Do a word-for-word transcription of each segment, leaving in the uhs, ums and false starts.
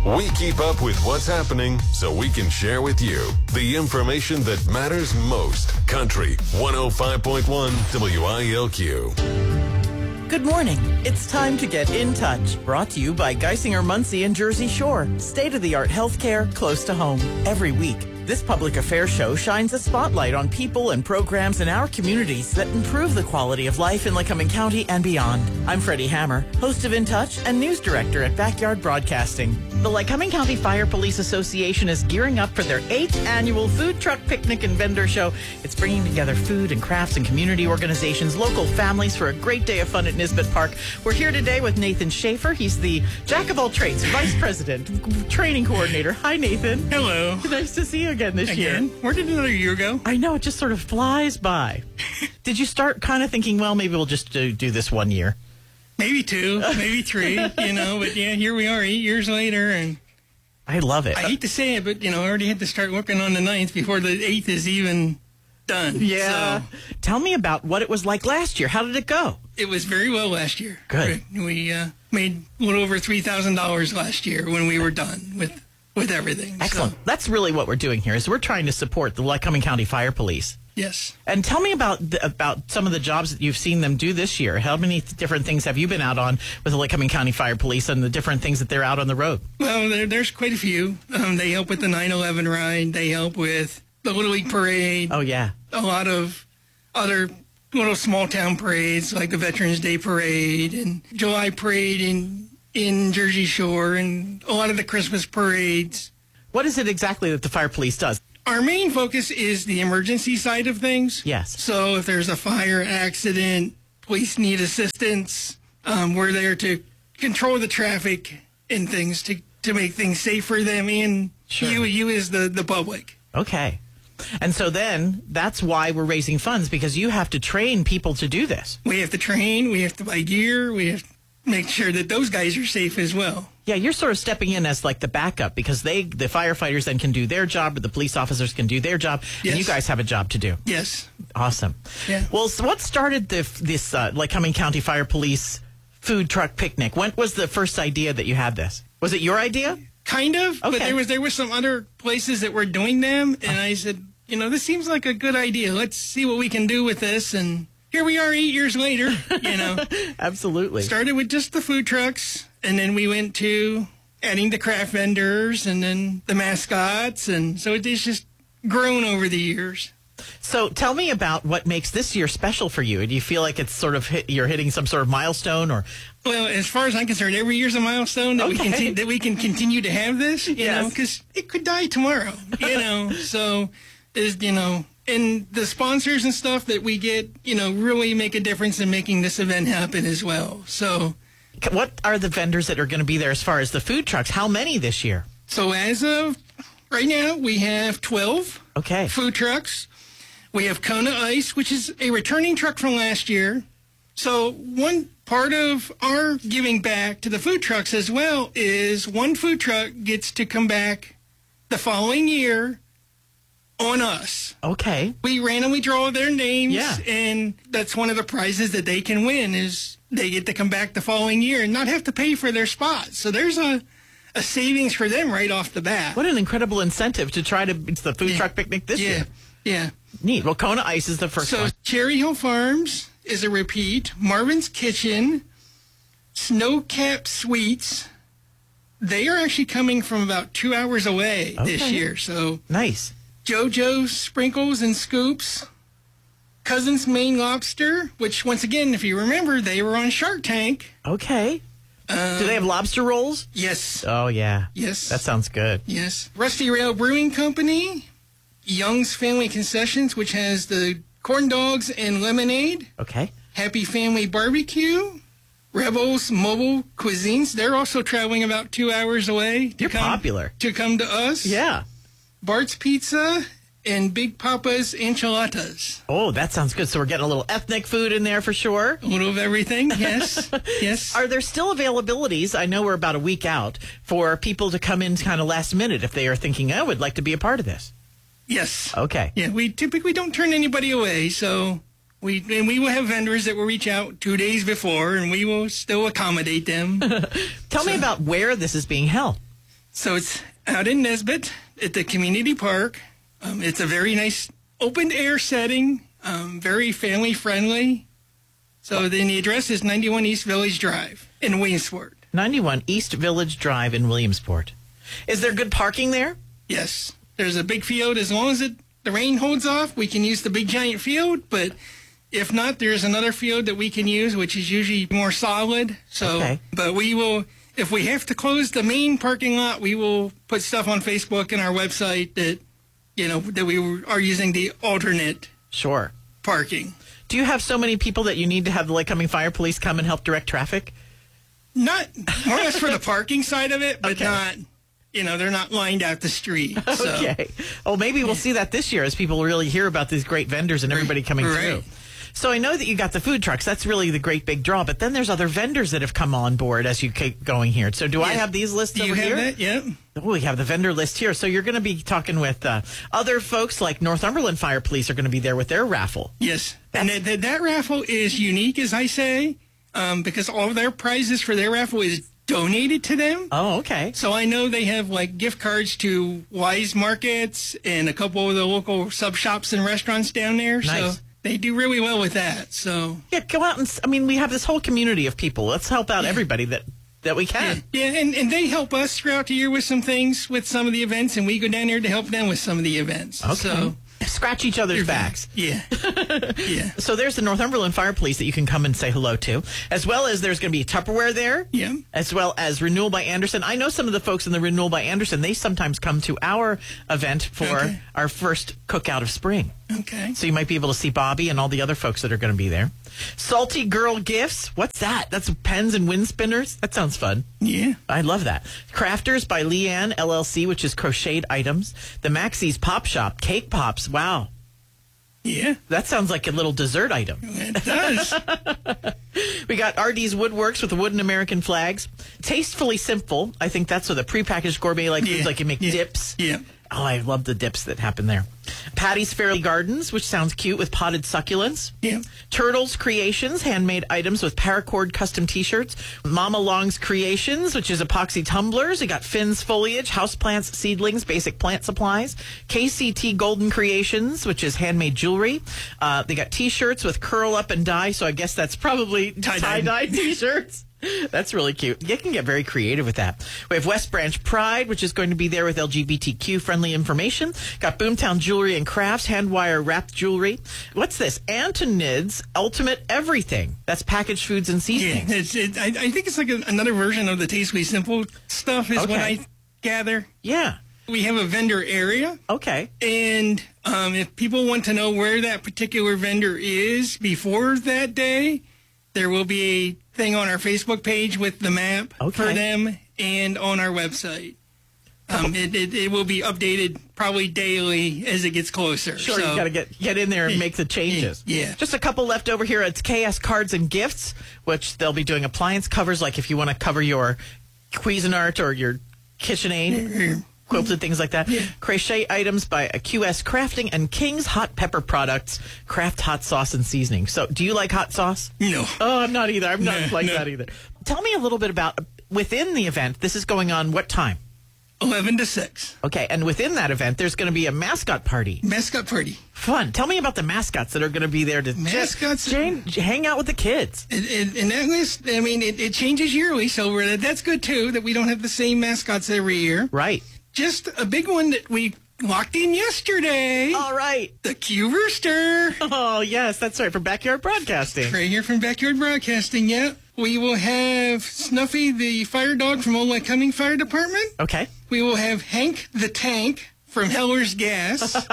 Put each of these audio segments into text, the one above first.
We keep up with what's happening so we can share with you the information that matters most. Country one oh five point one W I L Q. Good morning. It's time to get in touch. Brought to you by Geisinger Muncie and Jersey Shore. State-of-the-art healthcare close to home. Every week, this public affairs show shines a spotlight on people and programs in our communities that improve the quality of life in Lycoming County and beyond. I'm Freddie Hammer, host of In Touch and news director at Backyard Broadcasting. The Lycoming County Fire Police Association is gearing up for their eighth annual food truck picnic and vendor show. It's bringing together food and crafts and community organizations, local families for a great day of fun at Nisbet Park. We're here today with Nathan Schaefer. He's the jack of all trades, vice president, training coordinator. Hi, Nathan. Hello. Nice to see you again this again? year. Where did another year go? I know, it just sort of flies by. Did you start kind of thinking, well, maybe we'll just do, do this one year? Maybe two, maybe three, you know, but yeah, here we are eight years later, and I love it. I hate to say it, but, you know, I already had to start working on the ninth before the eighth is even done. Yeah. So. Tell me about what it was like last year. How did it go? It was very well last year. Good. We uh, made a little over three thousand dollars last year when we were done with, with everything. Excellent. So. That's really what we're doing here, is we're trying to support the Lycoming County Fire Police. Yes. And tell me about the, about some of the jobs that you've seen them do this year. How many th- different things have you been out on with the Lycoming County Fire Police and the different things that they're out on the road? Well, there, there's quite a few. Um, they help with the nine eleven ride. They help with the Little League Parade. Oh, yeah. A lot of other little small town parades like the Veterans Day Parade and July Parade in, in Jersey Shore and a lot of the Christmas parades. What is it exactly that the fire police does? Our main focus is the emergency side of things. Yes. So if there's a fire, accident, police need assistance, um, we're there to control the traffic and things to, to make things safe for them and Sure. you, you as the, the public. Okay. And so then that's why we're raising funds, because you have to train people to do this. We have to train, we have to buy gear, we have to make sure that those guys are safe as well. Yeah, you're sort of stepping in as like the backup, because they, the firefighters then can do their job, but the police officers can do their job, Yes. and you guys have a job to do. Yes. Awesome. Yeah. Well, so what started the, this uh, Lycoming County Fire Police food truck picnic? When was the first idea that you had this? Was it your idea? Kind of, Okay. but there was there were some other places that were doing them, and I said, you know, this seems like a good idea. Let's see what we can do with this, and here we are eight years later, you know. Absolutely. Started with just the food trucks, and then we went to adding the craft vendors, and then the mascots, and so it's just grown over the years. So tell me about what makes this year special for you. Do you feel like it's sort of hit, you're hitting some sort of milestone, or? Well, as far as I'm concerned, every year's a milestone that Okay. we can that we can continue to have this, you Yes. know, because it could die tomorrow, you know. So, is you know, and the sponsors and stuff that we get, you know, really make a difference in making this event happen as well. So, What are the vendors that are going to be there as far as the food trucks? How many this year? so as of right now, we have twelve Okay. food trucks. We have Kona Ice, which is a returning truck from last year. So one part of our giving back to the food trucks as well is one food truck gets to come back the following year on us. Okay. We randomly draw their names, Yeah. and that's one of the prizes that they can win is they get to come back the following year and not have to pay for their spot. So there's a, a savings for them right off the bat. What an incredible incentive to try to, it's the food Yeah. truck picnic this yeah, year. yeah. Neat. Well, Kona Ice is the first So one. Cherry Hill Farms is a repeat. Marvin's Kitchen, Snowcap Sweets. They are actually coming from about two hours away this Okay. year. So Nice. JoJo's Sprinkles and Scoops, Cousin's Maine Lobster, which once again, if you remember, they were on Shark Tank. Okay. Um, Do they have lobster rolls? Yes. Oh, yeah. Yes. That sounds good. Yes. Rusty Rail Brewing Company, Young's Family Concessions, which has the corn dogs and lemonade. Okay. Happy Family Barbecue, Rebels Mobile Cuisines. They're also traveling about two hours away. To You're come, popular. To come to us. Yeah. Bart's Pizza and Big Papa's Enchiladas. Oh, that sounds good. So we're getting a little ethnic food in there for sure. A little of everything, yes. Yes. Are there still availabilities? I know we're about a week out for people to come in kind of last minute if they are thinking, I would like to be a part of this. Yes. Okay. Yeah, we typically don't turn anybody away, so we and we will have vendors that will reach out two days before, and we will still accommodate them. Tell me So- about where this is being held. So it's out in Nesbitt at the community park. Um, it's a very nice open air setting, um, very family friendly. So then the address is ninety-one East Village Drive in Williamsport. ninety-one East Village Drive in Williamsport. Is there good parking there? Yes. There's a big field. As long as it, the rain holds off, we can use the big giant field. But if not, there's another field that we can use, which is usually more solid. So, Okay. But we will, if we have to close the main parking lot, we will put stuff on Facebook and our website that, you know, that we are using the alternate Sure. parking. Do you have so many people that you need to have the Lake Coming Fire Police come and help direct traffic? Not more or less for the parking side of it, but Okay. not, you know, they're not lined out the street. So. Okay. Oh, maybe we'll see that this year as people really hear about these great vendors and everybody coming Right. through. So I know that you got the food trucks. That's really the great big draw. But then there's other vendors that have come on board as you keep going here. So do I Yes. have these lists Do you over have here? that? Yep. Oh, we have the vendor list here. So you're going to be talking with uh, other folks like Northumberland Fire Police are going to be there with their raffle. Yes. And that, that, that raffle is unique, as I say, um, because all of their prizes for their raffle is donated to them. Oh, okay. So I know they have like gift cards to Wise Markets and a couple of the local sub shops and restaurants down there. Nice. So they do really well with that. So Yeah, go out and, s- I mean, we have this whole community of people. Let's help out everybody that, that we yeah, can. yeah and, and they help us throughout the year with some things with some of the events, and we go down there to help them with some of the events. Okay. So Scratch each other's backs. Yeah. yeah. So there's the Northumberland Fire Police that you can come and say hello to, as well as there's going to be Tupperware there, Yeah. as well as Renewal by Anderson. I know some of the folks in the Renewal by Anderson, they sometimes come to our event for Okay. our first cookout of spring. Okay. So you might be able to see Bobby and all the other folks that are going to be there. Salty Girl Gifts. What's that? That's pens and wind spinners? That sounds fun. Yeah. I love that. Crafters by Leanne L L C, which is crocheted items. The Maxie's Pop Shop, cake pops. Wow. Yeah. That sounds like a little dessert item. It does. We got R D's Woodworks with the wooden American flags. Tastefully Simple. I think that's with a prepackaged gourmet like foods, Yeah. like you make Yeah. dips. Yeah. Oh, I love the dips that happen there. Patty's Fairly Gardens, which sounds cute, with potted succulents. Yeah. Turtles Creations, handmade items with paracord custom t-shirts. Mama Long's Creations, which is epoxy tumblers. We got Finn's Foliage, houseplants, seedlings, basic plant supplies. K C T Golden Creations, which is handmade jewelry. Uh, they got t-shirts with curl up and dye, so I guess that's probably Tie-dye. tie-dye t-shirts. That's really cute. You can get very creative with that. We have West Branch Pride, which is going to be there with L G B T Q-friendly information. Got Boomtown Jewelry and Crafts, hand wire wrapped jewelry. What's this? Antonid's Ultimate Everything. That's packaged foods and Yeah. seasonings. It's, it, I, I think it's like a, another version of the Tastefully Simple stuff is what Okay. I gather. Yeah. We have a vendor area. Okay. And um, if people want to know where that particular vendor is before that day, there will be a thing on our Facebook page with the map Okay. for them and on our website. Um, it, it, it will be updated probably daily as it gets closer. Sure, so, you got to get get in there and make the changes. Yeah. Just a couple left over here. It's K S Cards and Gifts, which they'll be doing appliance covers, like if you want to cover your Cuisinart or your KitchenAid, quilted things like that. Crochet items by Q S Crafting and King's Hot Pepper Products, craft hot sauce and seasoning. So, do you like hot sauce? No. Oh, I'm not either. I'm not No, like no. that either. Tell me a little bit about within the event. This is going on what time? eleven to six. Okay, and within that event, there's going to be a mascot party. Mascot party. Fun. Tell me about the mascots that are going to be there to Mascots- just Jane, hang out with the kids. And, and, and that list, I mean, it, it changes yearly, so we're, that's good too, that we don't have the same mascots every year. Right. Just a big one that we locked in yesterday. All right. The Q Rooster. Oh, yes, that's right, from Backyard Broadcasting. Right here from Backyard Broadcasting, yeah. We will have Snuffy, the fire dog from Old Lake Cumming Fire Department. Okay. We will have Hank the Tank from Heller's Gas.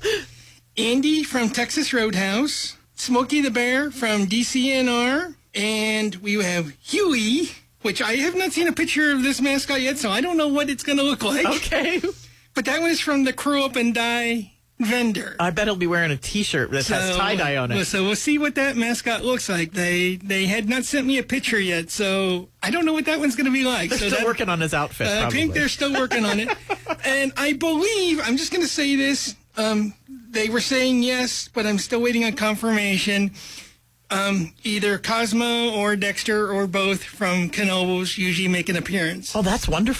Andy from Texas Roadhouse. Smokey the Bear from D C N R. And we will have Huey, which I have not seen a picture of this mascot yet, so I don't know what it's going to look like. Okay. But that one is from the Curl Up and Die vendor. I bet he'll be wearing a T-shirt that has tie-dye on it. So we'll see what that mascot looks like. They they had not sent me a picture yet, so I don't know what that one's going to be like. They're so still that, working on his outfit, uh, I probably. think they're still working on it. And I believe, I'm just going to say this, um, they were saying yes, but I'm still waiting on confirmation. Um, either Cosmo or Dexter or both from Knoebels usually make an appearance. Oh, that's wonderful.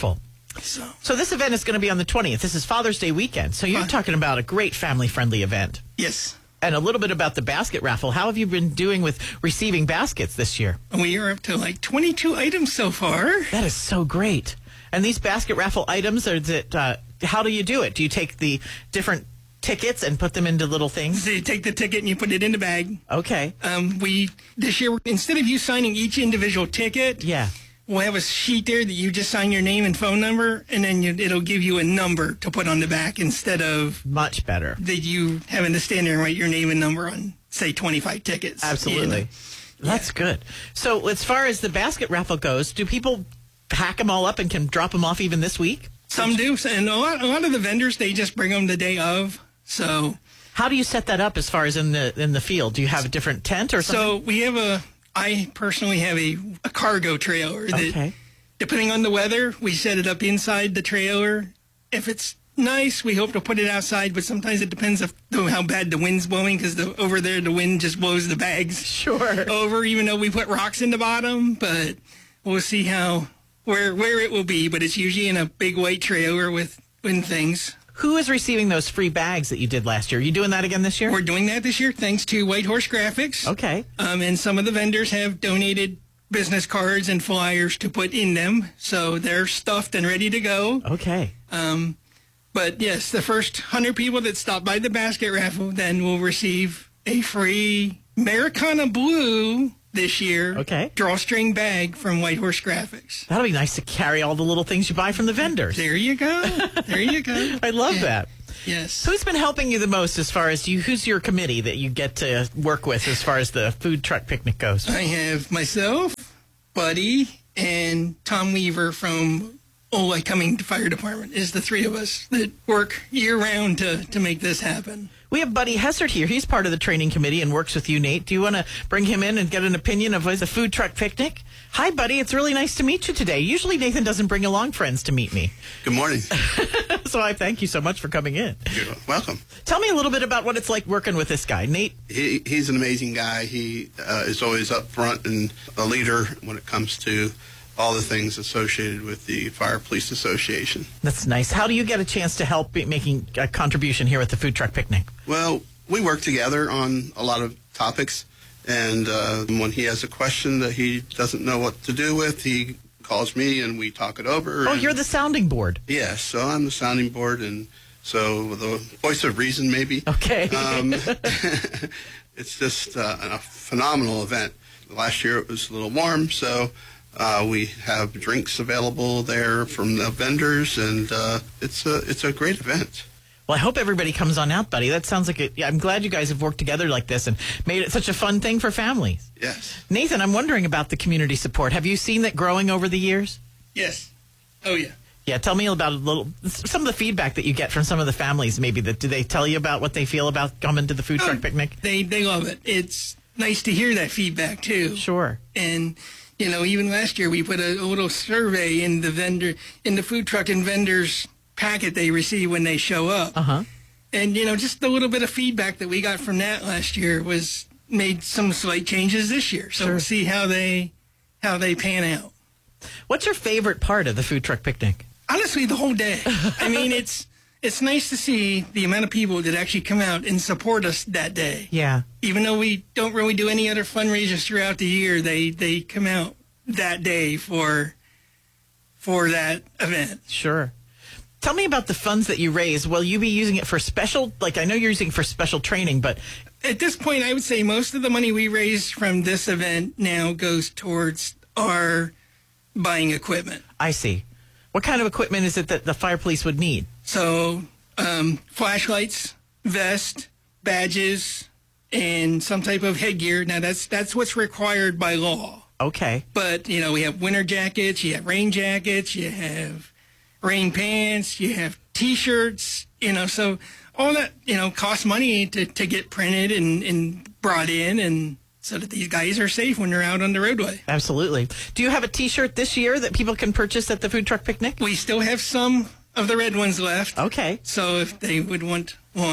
So, So this event is going to be on the twentieth. This is Father's Day weekend. So you're Huh. talking about a great family-friendly event. yes, And a little bit about the basket raffle. How have you been doing with receiving baskets this year? we are up to like twenty-two items so far. That is so great. And these basket raffle items, are that, uh, how do you do it? Do you take the different tickets and put them into little things? So you take the ticket and you put it in the bag. Okay. Um, we this year, instead of you signing each individual ticket, Yeah. we'll have a sheet there that you just sign your name and phone number, and then you, it'll give you a number to put on the back instead of Much better. that you having to stand there and write your name and number on, say, twenty-five tickets. Absolutely. You know? That's good. So as far as the basket raffle goes, do people pack them all up and can drop them off even this week? Some do, and a lot, a lot of the vendors, they just bring them the day of. So, How do you set that up as far as in the in the field? Do you have a different tent or something? so we have a. I personally have a, a cargo trailer that, Okay. depending on the weather, we set it up inside the trailer. If it's nice, we hope to put it outside, but sometimes it depends if, how bad the wind's blowing, because the, over there the wind just blows the bags Sure. over, even though we put rocks in the bottom. But we'll see how where where it will be. But it's usually in a big white trailer with with things. Who is receiving those free bags that you did last year? Are you doing that again this year? We're doing that this year thanks to White Horse Graphics. Okay. Um, and some of the vendors have donated business cards and flyers to put in them, so they're stuffed and ready to go. Okay. Um, but yes, the first hundred people that stop by the basket raffle then will receive a free Americana Blue this year Okay. drawstring bag from White Horse Graphics. That'll be nice to carry all the little things you buy from the vendors. There you go. There you go. I love Yeah. that. Yes. Who's been helping you the most as far as you? Who's your committee that you get to work with as far as the food truck picnic goes? I have myself, Buddy, and Tom Weaver from Old Lycoming Fire Department is the three of us that work year-round to, to make this happen. We have Buddy Hessert here. He's part of the training committee and works with you, Nate. Do you want to bring him in and get an opinion of the food truck picnic? Hi, Buddy. It's really nice to meet you today. Usually Nathan doesn't bring along friends to meet me. Good morning. So I thank you so much for coming in. You're welcome. Tell me a little bit about what it's like working with this guy, Nate. He, he's an amazing guy. He uh, is always up front and a leader when it comes to all the things associated with the Fire Police Association. That's nice. How do you get a chance to help be making a contribution here at the food truck picnic? Well, we work together on a lot of topics, and uh, when he has a question that he doesn't know what to do with, he calls me and we talk it over. Oh, and- you're the sounding board. Yes, so I'm the sounding board, and so the voice of reason, maybe. Okay. Um, it's just uh, a phenomenal event. Last year it was a little warm, so uh, we have drinks available there from the vendors, and uh, it's a it's a great event. Well, I hope everybody comes on out, buddy. That sounds like it. Yeah, I'm glad you guys have worked together like this and made it such a fun thing for families. Yes. Nathan, I'm wondering about the community support. Have you seen that growing over the years? Yes. Oh, yeah. Yeah, tell me about a little some of the feedback that you get from some of the families. Maybe that do they tell you about what they feel about coming to the food truck Oh, picnic? They, they love it. It's nice to hear that feedback, too. Sure. And, you know, even last year we put a, a little survey in the vendor, in the food truck and vendors packet they receive when they show up. Uh huh. And, you know, just a little bit of feedback that we got from that last year was made some slight changes this year. So Sure. we'll see how they how they pan out. What's your favorite part of the food truck picnic? Honestly, the whole day. I mean, it's it's nice to see the amount of people that actually come out and support us that day. Yeah. Even though we don't really do any other fundraisers throughout the year, they, they come out that day for for that event. Sure. Tell me about the funds that you raise. Will you be using it for special, like I know you're using it for special training, but At this point, I would say most of the money we raise from this event now goes towards our buying equipment. I see. What kind of equipment is it that the fire police would need? So, um, flashlights, vest, badges, and some type of headgear. Now, that's that's what's required by law. Okay. But, you know, we have winter jackets, you have rain jackets, you have rain pants, you have T-shirts, you know, so all that, you know, costs money to, to get printed and, and brought in, and so that these guys are safe when they're out on the roadway. Absolutely. Do you have a T-shirt this year that people can purchase at the food truck picnic? We still have some of the red ones left. Okay. So if they would want one.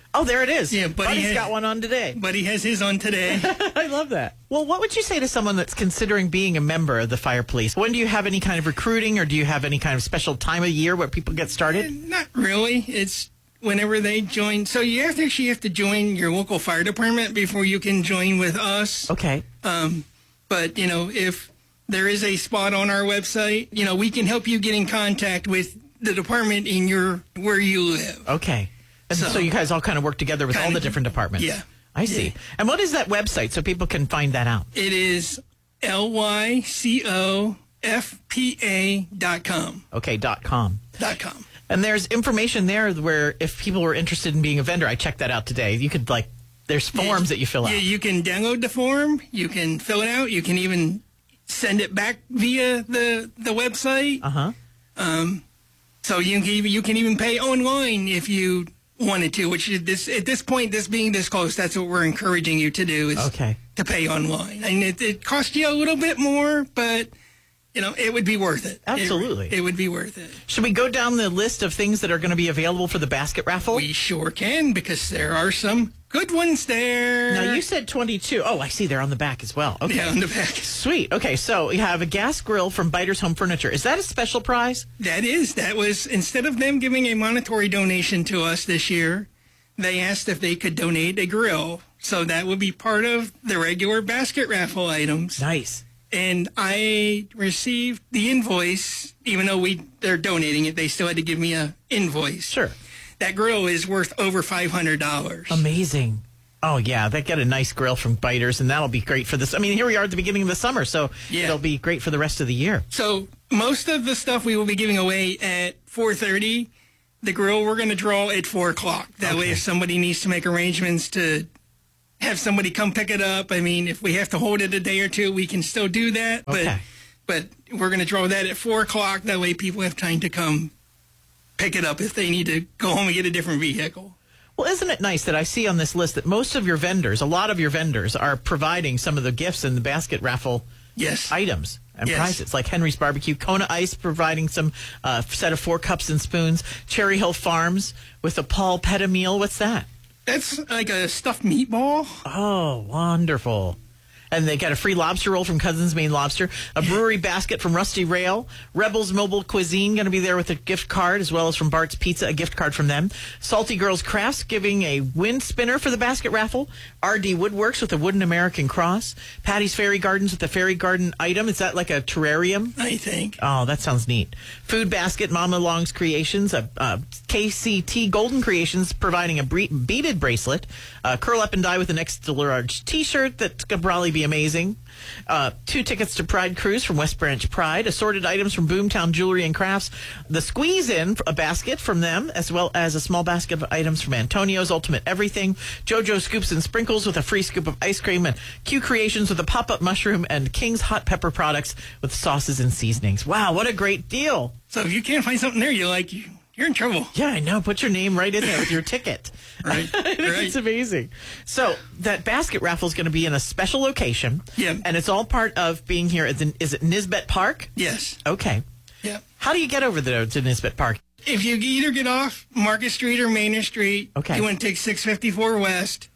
Oh, there it is. Yeah, Buddy Buddy's has- got one on today. Buddy has his on today. I love that. Well, what would you say to someone that's considering being a member of the Fire Police? When do you have any kind of recruiting, or do you have any kind of special time of year where people get started? Not really. It's whenever they join. So you have to actually have to join your local fire department before you can join with us. Okay. Um, but, you know, if there is a spot on our website, you know, we can help you get in contact with the department in your where you live. Okay. And so, So- you guys all kind of work together with all Kinda- the different departments. Yeah. I see. Yeah. And what is that website so people can find that out? It is L Y C O F P A dot com. Okay, dot com. Dot com. And there's information there where if people were interested in being a vendor, I checked that out today. You could, like, there's forms that you fill out. Yeah, you can download the form. You can fill it out. You can even send it back via the the website. Uh-huh. Um, so you can even, you can even pay online if you wanted to. Which is this at this point, this being this close, that's what we're encouraging you to do is Okay. to pay online. And it, it costs you a little bit more, but you know it would be worth it. Absolutely. it, it would be worth it. Should we go down the list of things that are going to be available for the basket raffle? We sure can because there are some good ones there. Now, you said twenty-two. Oh, I see. They're on the back as well. Okay. Yeah, on the back. Sweet. Okay, so we have a gas grill from Biters Home Furniture. Is that a special prize? That is, that was, instead of them giving a monetary donation to us this year, they asked if they could donate a grill. So that would be part of the regular basket raffle items. Nice. And I received the invoice, even though we they're donating it, they still had to give me a invoice. Sure. That grill is worth over five hundred dollars. Amazing. Oh, yeah. They get a nice grill from Biters, and that'll be great for this. I mean, here we are at the beginning of the summer, so Yeah. it'll be great for the rest of the year. So most of the stuff we will be giving away at four thirty. The grill we're going to draw at four o'clock. That way, Okay. if somebody needs to make arrangements to have somebody come pick it up, I mean, if we have to hold it a day or two, we can still do that. Okay. But but we're going to draw that at four o'clock. That way, people have time to come pick it up if they need to go home and get a different vehicle. Well, isn't it nice that I see on this list that most of your vendors, a lot of your vendors, are providing some of the gifts in the basket raffle Yes. items and Yes. prizes, like Henry's Barbecue, Kona Ice providing some uh, set of four cups and spoons, Cherry Hill Farms with a Paul Petta meal. What's that? That's like a stuffed meatball. Oh, wonderful. And they got a free lobster roll from Cousins Maine Lobster, a brewery basket from Rusty Rail, Rebels Mobile Cuisine going to be there with a gift card, as well as from Bart's Pizza, a gift card from them. Salty Girls Crafts giving a wind spinner for the basket raffle. R D Woodworks with a wooden American cross. Patty's Fairy Gardens with a fairy garden item. Is that like a terrarium? I think. Oh, that sounds neat. Food Basket, Mama Long's Creations, a, uh K C T Golden Creations providing a bre- beaded bracelet, uh, Curl Up and Die with an extra large T-shirt that could probably be amazing. Uh, two tickets to Pride Cruise from West Branch Pride, assorted items from Boomtown Jewelry and Crafts, the Squeeze In, a basket from them, as well as a small basket of items from Antonio's Ultimate Everything, JoJo Scoops and Sprinkles with a free scoop of ice cream, and Q Creations with a pop-up mushroom, and King's Hot Pepper products with sauces and seasonings. Wow, what a great deal. So if you can't find something there you like, you- you're in trouble. Yeah, I know. Put your name right in there with your ticket. Right, I think right. It's amazing. So that basket raffle is going to be in a special location. Yeah. And it's all part of being here at the, is it Nisbet Park? Yes. Okay. Yeah. How do you get over there to Nisbet Park? If you either get off Market Street or Manor Street, Okay. you want to take six fifty-four West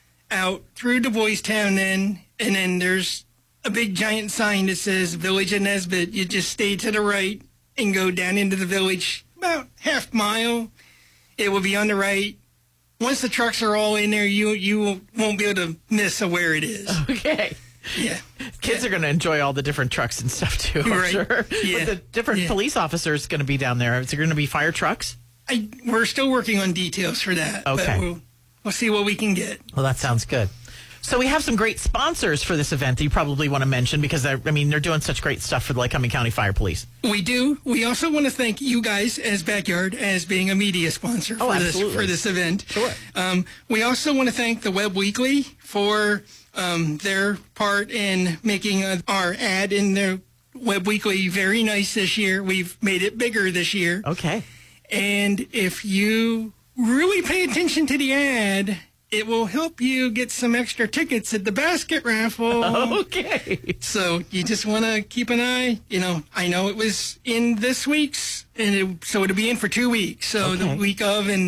out through Du Bois Town then, and then there's a big giant sign that says Village of Nesbit. You just stay to the right and go down into the village about half mile. It will be on the right. Once the trucks are all in there, you you won't be able to miss where it is. Okay. Yeah. Kids are going to enjoy all the different trucks and stuff too, I'm Right. sure. Yeah. But the different Yeah. police officers going to be down there. Is there going to be fire trucks? I, we're still working on details for that. Okay. But we'll, we'll see what we can get. Well, that sounds good. So we have some great sponsors for this event that you probably want to mention because, they're, I mean, they're doing such great stuff for the Lycoming County Fire Police. We do. We also want to thank you guys as Backyard as being a media sponsor Oh, for this absolutely. for this event. Sure. Um, we also want to thank the Web Weekly for um, their part in making uh, our ad in the Web Weekly very nice this year. We've made it bigger this year. Okay. And if you really pay attention to the ad, it will help you get some extra tickets at the basket raffle. Okay. So you just want to keep an eye. You know, I know it was in this week's, and it, so it'll be in for two weeks. So Okay. the week of and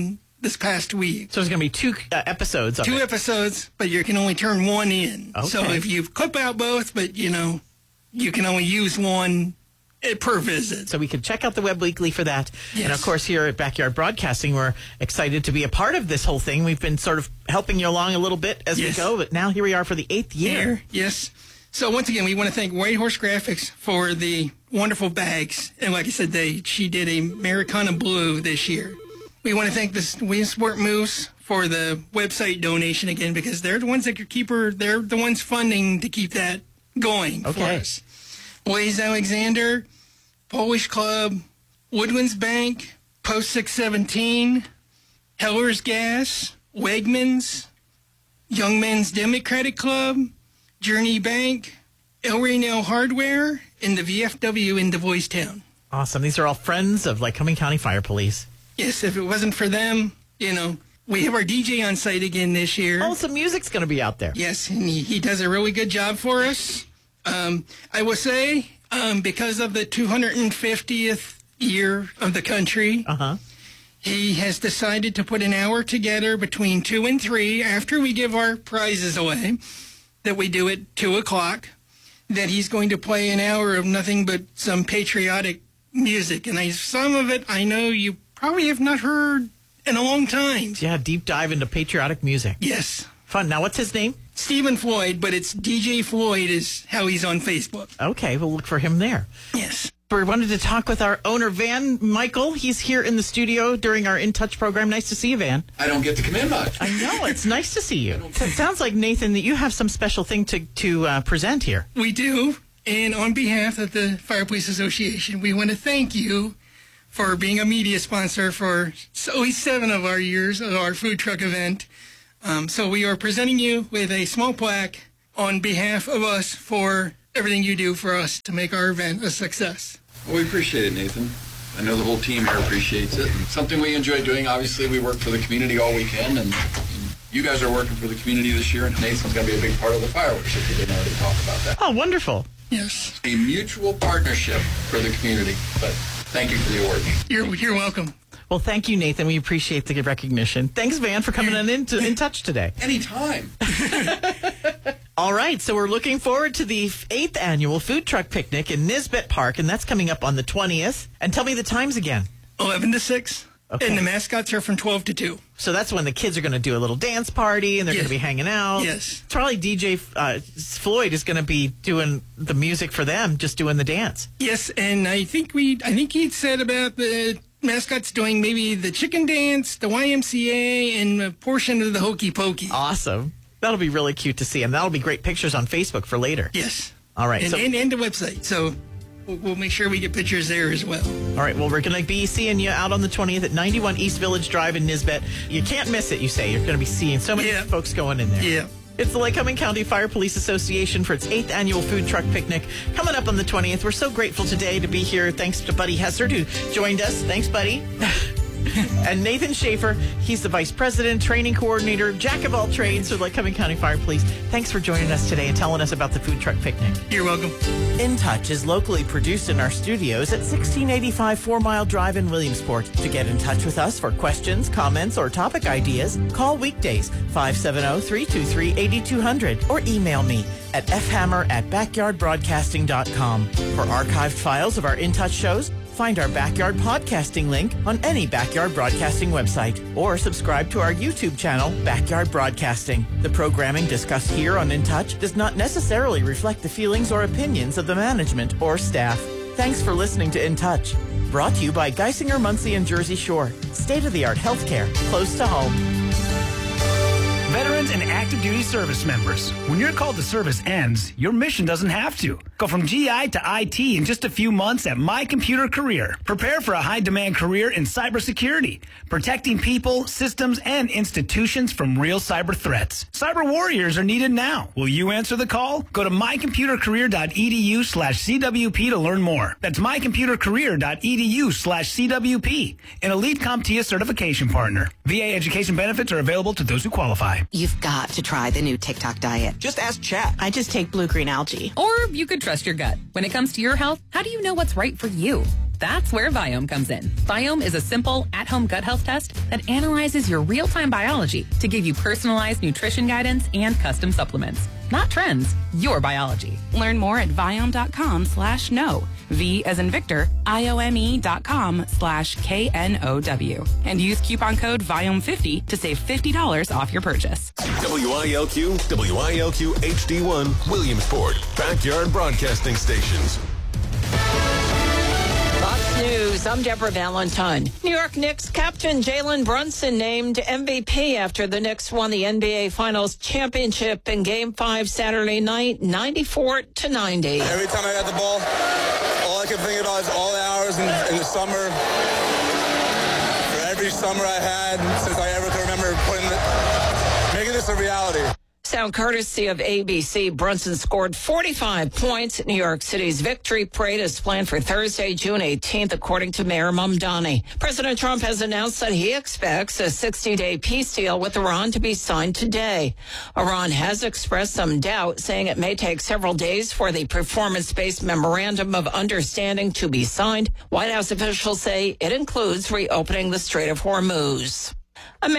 this past week. So there's going to be two uh, episodes of Two it. episodes, but you can only turn one in. Okay. So if you clip out both, but, you know, you can only use one per visit. So we can check out the Web Weekly for that. Yes. And, of course, here at Backyard Broadcasting, we're excited to be a part of this whole thing. We've been sort of helping you along a little bit as Yes. we go, but now here we are for the eighth year. Here, yes. So once again, we want to thank White Horse Graphics for the wonderful bags. And like I said, they she did a Americana Blue this year. We want to thank the Williamsport Moose for the website donation again, because they're the ones that could keep her, they're the ones funding to keep that going for Okay. us. Blaze Alexander, Polish Club, Woodlands Bank, Post six seventeen, Heller's Gas, Wegmans, Young Men's Democratic Club, Journey Bank, El Raynell Hardware, and the V F W in DuBois Town. Awesome. These are all friends of Lycoming County Fire Police. Yes, if it wasn't for them, you know, we have our D J on site again this year. Oh, some music's going to be out there. Yes, and he, he does a really good job for us. Um, I will say, um, because of the two hundred fiftieth year of the country, Uh-huh. he has decided to put an hour together between two and three after we give our prizes away, that we do at two o'clock, that he's going to play an hour of nothing but some patriotic music. And I, some of it I know you probably have not heard in a long time. Yeah, deep dive into patriotic music. Yes. Fun. Now, what's his name? Stephen Floyd, but it's D J Floyd is how he's on Facebook. Okay, we'll look for him there. Yes. We wanted to talk with our owner, Van Michael. He's here in the studio during our In Touch program. Nice to see you, Van. I don't get to come in much. I know. It's nice to see you. It sounds like, Nathan, that you have some special thing to, to uh, present here. We do. And on behalf of the Fire Police Association, we want to thank you for being a media sponsor for only seven of our years of our food truck event. Um, so we are presenting you with a small plaque on behalf of us for everything you do for us to make our event a success. Well, we appreciate it, Nathan. I know the whole team here appreciates it. And something we enjoy doing. Obviously, we work for the community all weekend, and, and you guys are working for the community this year, and Nathan's going to be a big part of the fireworks if you didn't already talk about that. Oh, wonderful. Yes. A mutual partnership for the community, but thank you for the award. You're, you're welcome. Well, thank you, Nathan. We appreciate the recognition. Thanks, Van, for coming on in, to, in touch today. Anytime. All right, so we're looking forward to the eighth annual food truck picnic in Nisbet Park, and that's coming up on the twentieth. And tell me the times again. eleven to six. Okay. And the mascots are from twelve to two. So that's when the kids are going to do a little dance party, and they're Yes. going to be hanging out. Yes. Probably D J uh, Floyd is going to be doing the music for them, just doing the dance. Yes, and I think we, I think he said about the mascots doing maybe the chicken dance, the Y M C A, and a portion of the hokey pokey. Awesome. That'll be really cute to see, and that'll be great pictures on Facebook for later. Yes. All right. And, So, and, and the website. So we'll, we'll make sure we get pictures there as well. all right. Well, we're going to be seeing you out on the twentieth at ninety-one East Village Drive in Nisbet. You can't miss it, you say. You're going to be seeing so many Yeah. folks going in there. Yeah. It's the Lycoming County Fire Police Association for its eighth annual food truck picnic coming up on the twentieth. We're so grateful today to be here. Thanks to Buddy Hessert, who joined us. Thanks, Buddy. And Nathan Schaefer, he's the Vice President, Training Coordinator, Jack of all trades for Lycoming County Fire Police. Thanks for joining us today and telling us about the food truck picnic. You're welcome. In Touch is locally produced in our studios at sixteen eighty-five Four Mile Drive in Williamsport. To get in touch with us for questions, comments, or topic ideas, call weekdays five seven zero, three two three, eight two zero zero or email me at fhammer at backyard broadcasting dot com. For archived files of our In Touch shows, find our Backyard Podcasting link on any Backyard Broadcasting website or subscribe to our YouTube channel, Backyard Broadcasting. The programming discussed here on In Touch does not necessarily reflect the feelings or opinions of the management or staff. Thanks for listening to In Touch. Brought to you by Geisinger, Muncie, and Jersey Shore. State-of-the-art healthcare close to home. Veterans and active duty service members, when your call to service ends, your mission doesn't have to. Go from G I to I T in just a few months at My Computer Career. Prepare for a high-demand career in cybersecurity, protecting people, systems, and institutions from real cyber threats. Cyber warriors are needed now. Will you answer the call? Go to mycomputercareer.edu slash CWP to learn more. That's mycomputercareer.edu slash CWP, an Elite CompTIA certification partner. V A education benefits are available to those who qualify. You've got to try the new TikTok diet. Just ask Chat. I just take blue-green algae. Or you could trust your gut. When it comes to your health, how do you know what's right for you? That's where Viome comes in. Viome is a simple, at-home gut health test that analyzes your real-time biology to give you personalized nutrition guidance and custom supplements. Not trends, your biology. Learn more at Viome.com slash no. V as in Victor, I-O-M-E dot com slash K N O W. And use coupon code Viome fifty to save fifty dollars off your purchase. W I L Q, W I L Q H D one, Williamsport, Backyard Broadcasting Stations. Fox News, I'm Deborah Valentine. New York Knicks captain Jalen Brunson named M V P after the Knicks won the N B A Finals championship in Game five Saturday night, ninety-four to ninety. Every time I got the ball, all I could think about is all the hours in, in the summer. For every summer I had since I ever can remember putting the, making this a reality. Sound courtesy of A B C. Brunson scored forty-five points. New York City's victory parade is planned for Thursday, June eighteenth, according to Mayor Mamdani. President Trump has announced that he expects a sixty-day peace deal with Iran to be signed today. Iran has expressed some doubt, saying it may take several days for the performance-based memorandum of understanding to be signed. White House officials say it includes reopening the Strait of Hormuz.